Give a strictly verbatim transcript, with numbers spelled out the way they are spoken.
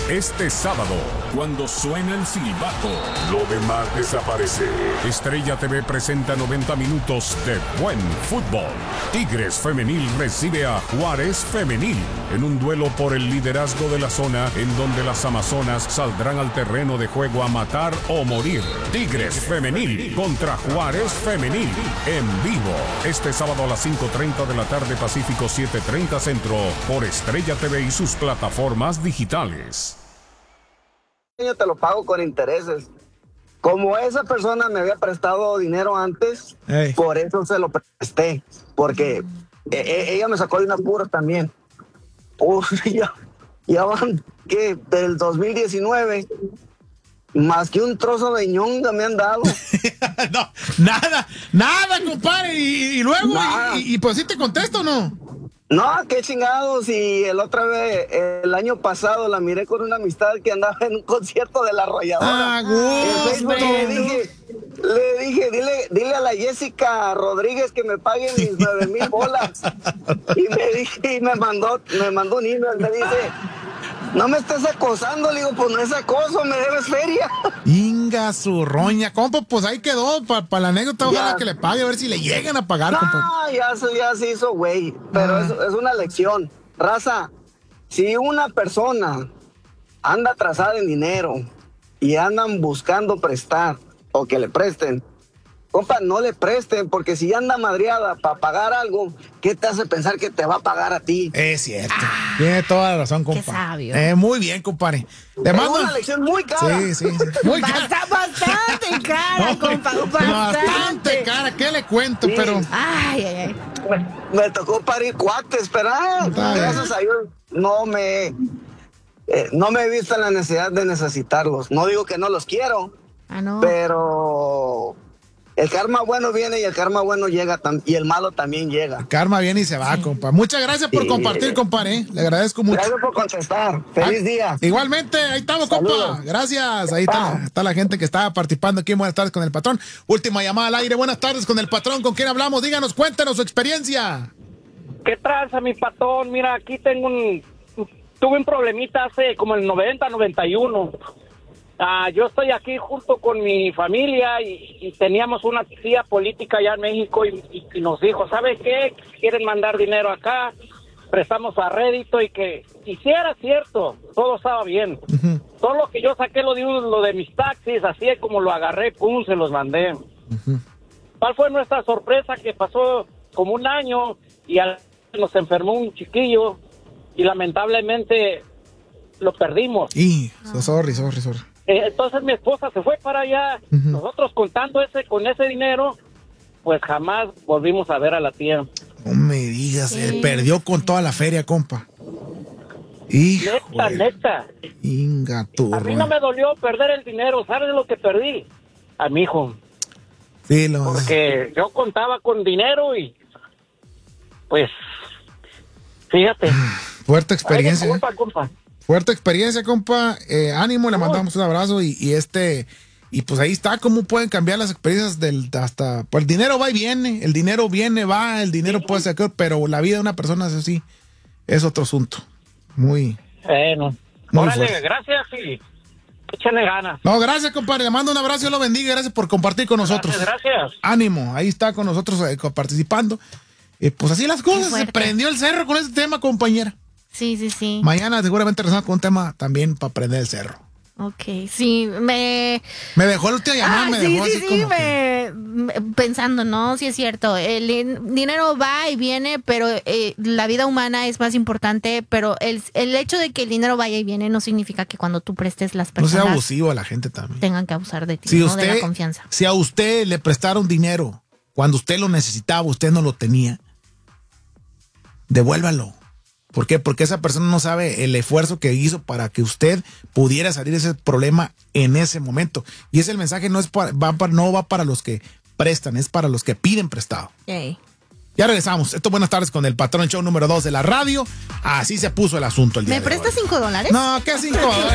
este sábado, cuando suena el silbato, lo demás desaparece. Estrella T V presenta noventa minutos de buen fútbol. Tigres Femenil recibe a Juárez Femenil en un duelo por el liderazgo de la zona, en donde las amazonas saldrán al terreno de juego a matar o morir. Tigres Femenil contra Juárez Femenil en vivo este sábado a las cinco treinta de la tarde Pacífico, siete treinta Centro, por Estrella T V y sus plataformas digitales. Yo te lo pago con intereses. Como esa persona me había prestado dinero antes, hey. Por eso se lo presté, porque eh, ella me sacó de un apuro también. Uf, ya, ya van, ¿qué? Del dos mil diecinueve, más que un trozo de ñonga me han dado. No, nada, nada, compadre. Y, y luego, y, y, y pues sí te contesto, ¿no? No, qué chingados. Y el otra vez, el año pasado, la miré con una amistad que andaba en un concierto de La Arrolladora. Ah, gusto. Facebook, le dije, le dije, dile, dile a la Jessica Rodríguez que me pague mis nueve mil bolas. Y me dije, y me mandó, me mandó un email, me dice, no me estés acosando. Le digo, pues no es acoso, me debes feria. Inga su roña, compa, pues ahí quedó, para pa la anécdota, ojalá que le pague, a ver si le llegan a pagar, no, compa. No, ya, ya se hizo, güey, pero ah. es, es una lección. Raza, si una persona anda atrasada en dinero y andan buscando prestar o que le presten, compa, no le presten, porque si anda madreada para pagar algo, ¿qué te hace pensar que te va a pagar a ti? Es cierto. Ah, tiene toda la razón, compa. Qué sabio. Eh, muy bien, compadre. Te mando una lección muy cara. Sí, sí, sí. Muy Bast cara. Bastante cara, no, compa. Bastante. bastante cara. ¿Qué le cuento? Sí. Pero. Ay, ay, ay. Me, me tocó parir cuates, pero ah, gracias a Dios no me, eh, no me he visto en la necesidad de necesitarlos. No digo que no los quiero, ah, no. pero el karma bueno viene y el karma bueno llega y el malo también llega. El karma viene y se va, sí. compa. Muchas gracias por sí. compartir, compadre. ¿eh? Le agradezco mucho. Gracias por contestar. Feliz ah, día. Igualmente, ahí estamos, Saludos. compa. Gracias. Ahí está, está la gente que está participando aquí en Buenas Tardes con el Patrón. Última llamada al aire. Buenas tardes con el Patrón. ¿Con quién hablamos? Díganos, cuéntenos su experiencia. ¿Qué tranza, mi patrón? Mira, aquí tengo un... Tuve un problemita hace como el noventa, noventa y uno. Ah, yo estoy aquí junto con mi familia y, y teníamos una tía política allá en México y, y, y nos dijo, ¿sabe qué? Quieren mandar dinero acá, prestamos a rédito y que, y si era cierto, todo estaba bien. Uh-huh. Todo lo que yo saqué lo de, lo de mis taxis, así como lo agarré, pum, se los mandé. Uh-huh. ¿Cuál fue nuestra sorpresa? Que pasó como un año y al, nos enfermó un chiquillo y lamentablemente lo perdimos. Y, so sorry, sorry, sorry. Entonces mi esposa se fue para allá, uh-huh. nosotros contando ese con ese dinero, pues jamás volvimos a ver a la tía. No me digas, sí. él perdió con toda la feria, compa. Hijo neta, neta. Inga tu A mí no me dolió perder el dinero, ¿sabes lo que perdí? A mi hijo. Sí, lo... Porque yo contaba con dinero y pues, fíjate. Fuerte experiencia. Ay, compa, compa. Fuerte experiencia, compa. Eh, ánimo, le mandamos un abrazo y, y este y pues ahí está cómo pueden cambiar las experiencias del hasta pues el dinero va y viene, el dinero viene, va, el dinero sí. puede sacar, pero la vida de una persona es así, es otro asunto. Muy bueno. Muy Órale, fuerte. Gracias y échale ganas. No, gracias, compadre. Le mando un abrazo, Dios lo bendiga, gracias por compartir con nosotros. Gracias, gracias. Ánimo, ahí está con nosotros eh, participando. Eh, pues así las cosas, se prendió el cerro con este tema, compañera. Sí, sí, sí. Mañana seguramente regresamos con un tema también para prender el cerro. Ok, sí, me... Me dejó el último llamada, ah, me sí, dejó sí, así sí, como me... que... Pensando, ¿no? Sí es cierto, el dinero va y viene, pero eh, la vida humana es más importante, pero el, el hecho de que el dinero vaya y viene no significa que cuando tú prestes las personas... No sea abusivo a la gente también. Tengan que abusar de ti, si ¿no? usted, de la confianza. Si a usted le prestaron dinero cuando usted lo necesitaba, usted no lo tenía, devuélvalo. ¿Por qué? Porque esa persona no sabe el esfuerzo que hizo para que usted pudiera salir de ese problema en ese momento. Y ese el mensaje no es para, va para, no va para los que prestan, es para los que piden prestado. Hey. Ya regresamos. Esto Buenas Tardes con el Patrón, show número dos de la radio. Así se puso el asunto el día ¿Me de prestas hoy. cinco dólares? No, ¿qué cinco dólares?